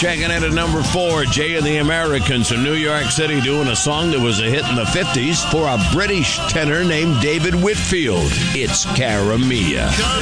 Checking in at number 4, Jay and the Americans in New York City doing a song that was a hit in the 50s for a British tenor named David Whitfield. It's Cara Mia.